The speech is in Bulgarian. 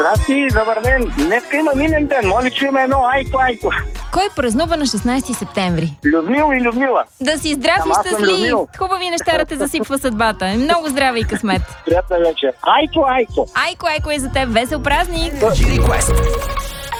Здрасти, добър ден. Днеска има минен ден. Моля, чуем едно айко. Кой празнува на 16 септември? Людмил и Людмила. Да си здрав и Аз съм щастлив! Людмил. Хубави неща да те засипва съдбата. Много здраве и късмет! Приятна вечер. Айко. Айко е за теб! Весел празник! Genie Quest.